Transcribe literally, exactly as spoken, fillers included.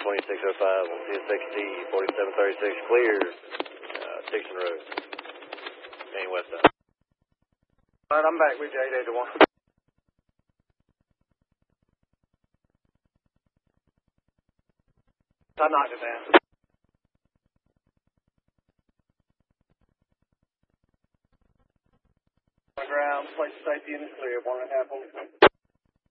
twenty-six oh five on T S X T forty-seven thirty-six clear, uh, Dixon Road. Heading west side. All right, I'm back with you, eight eight one. I knocked it down. On the ground, place safety in the clear, one and a half on the